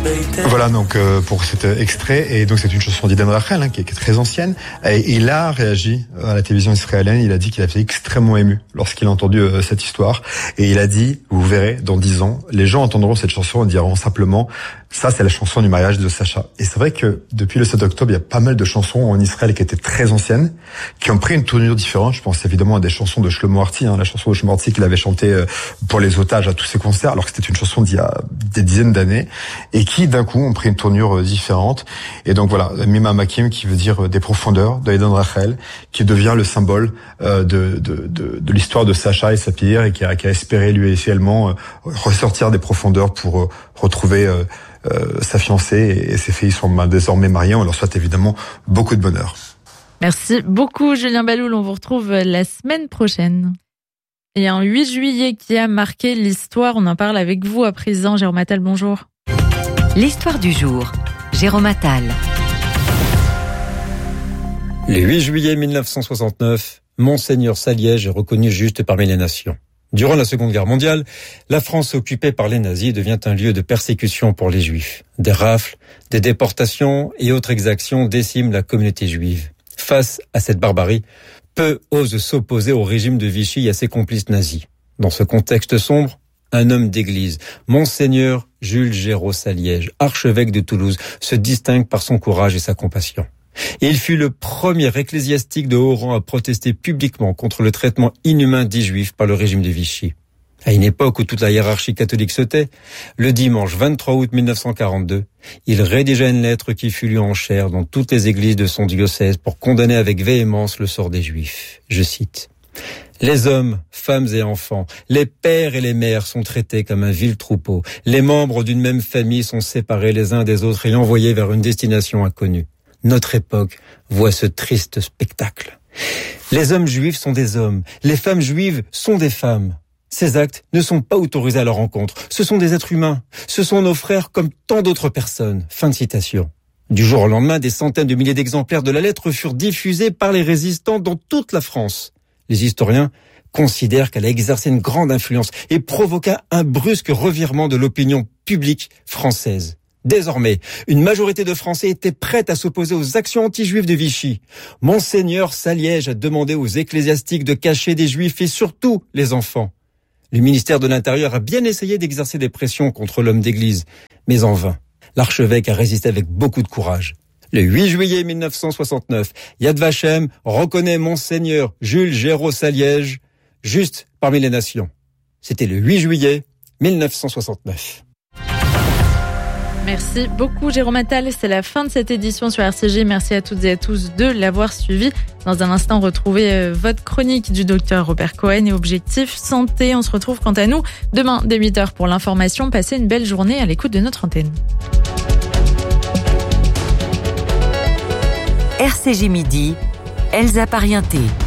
Voilà donc pour cet extrait, et donc c'est une chanson d'Eden Rachel qui est très ancienne, et il a réagi à la télévision israélienne. Il a dit qu'il a été extrêmement ému lorsqu'il a entendu cette histoire, et il a dit, vous verrez, dans 10 ans, les gens entendront cette chanson et diront simplement, ça c'est la chanson du mariage de Sacha. Et c'est vrai que depuis le 7 octobre, il y a pas mal de chansons en Israël qui étaient très anciennes, qui ont pris une tournure différente. Je pense évidemment à des chansons de Shlomo Arti, la chanson de Shlomo Arti qu'il avait chantée pour les otages à tous ses concerts, alors que c'était une chanson d'il y a des dizaines d'années, et qui d'un coup ont pris une tournure différente. Et donc voilà, Mima Makim, qui veut dire des profondeurs, de Eden Rachel, qui devient le symbole de l'histoire de Sacha et Sapir, et qui a espéré lui également ressortir des profondeurs pour retrouver sa fiancée, et ses filles sont désormais mariées. On leur souhaite évidemment beaucoup de bonheur. Merci beaucoup Julien Baloul, on vous retrouve la semaine prochaine. Et un 8 juillet qui a marqué l'histoire, on en parle avec vous à présent. Jérôme Attal, bonjour. L'histoire du jour, Jérôme Attal. Le 8 juillet 1969, Monseigneur Saliège est reconnu juste parmi les nations. Durant la Seconde Guerre mondiale, la France occupée par les nazis devient un lieu de persécution pour les juifs. Des rafles, des déportations et autres exactions déciment la communauté juive. Face à cette barbarie, peu osent s'opposer au régime de Vichy et à ses complices nazis. Dans ce contexte sombre, un homme d'église, Monseigneur Jules Géraud Saliège, archevêque de Toulouse, se distingue par son courage et sa compassion. Et il fut le premier ecclésiastique de haut rang à protester publiquement contre le traitement inhumain des Juifs par le régime de Vichy. À une époque où toute la hiérarchie catholique se tait, le dimanche 23 août 1942, il rédigea une lettre qui fut lue en chaire dans toutes les églises de son diocèse pour condamner avec véhémence le sort des Juifs. Je cite: « Les hommes, femmes et enfants, les pères et les mères sont traités comme un vil troupeau. Les membres d'une même famille sont séparés les uns des autres et envoyés vers une destination inconnue. Notre époque voit ce triste spectacle. Les hommes juifs sont des hommes, les femmes juives sont des femmes. Ces actes ne sont pas autorisés à leur encontre. Ce sont des êtres humains. Ce sont nos frères comme tant d'autres personnes. » Fin de citation. Du jour au lendemain, des centaines de milliers d'exemplaires de la lettre furent diffusés par les résistants dans toute la France. Les historiens considèrent qu'elle a exercé une grande influence et provoqua un brusque revirement de l'opinion publique française. Désormais, une majorité de Français était prête à s'opposer aux actions anti-juives de Vichy. Monseigneur Saliège a demandé aux ecclésiastiques de cacher des juifs et surtout les enfants. Le ministère de l'Intérieur a bien essayé d'exercer des pressions contre l'homme d'église, mais en vain. L'archevêque a résisté avec beaucoup de courage. Le 8 juillet 1969, Yad Vashem reconnaît Monseigneur Jules Géraud Saliège juste parmi les nations. C'était le 8 juillet 1969. Merci beaucoup Jérôme Attal, c'est la fin de cette édition sur RCJ. Merci à toutes et à tous de l'avoir suivi. Dans un instant, retrouvez votre chronique du docteur Robert Cohen et Objectif Santé. On se retrouve quant à nous demain dès 8h pour l'information. Passez une belle journée à l'écoute de notre antenne. RCJ Midi, Elsa Parienté.